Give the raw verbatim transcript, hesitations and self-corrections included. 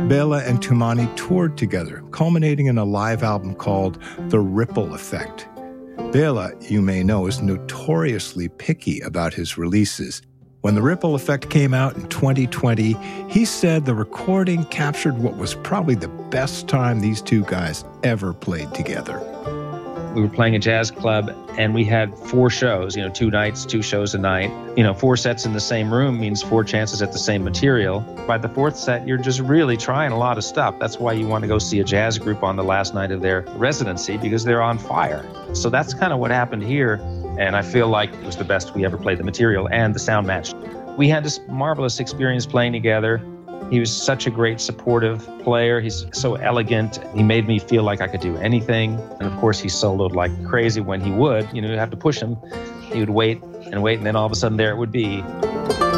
Bela and Toumani toured together, culminating in a live album called The Ripple Effect. Bela, you may know, is notoriously picky about his releases. When The Ripple Effect came out in twenty twenty, he said the recording captured what was probably the best time these two guys ever played together. We were playing a jazz club, and we had four shows, you know, two nights, two shows a night. You know, four sets in the same room means four chances at the same material. By the fourth set, you're just really trying a lot of stuff. That's why you want to go see a jazz group on the last night of their residency, because they're on fire. So that's kind of what happened here, and I feel like it was the best we ever played the material, and the sound matched. We had this marvelous experience playing together. He was such a great supportive player. He's so elegant. He made me feel like I could do anything. And of course, he soloed like crazy when he would. You know, you have to push him. He would wait and wait, and then all of a sudden there it would be.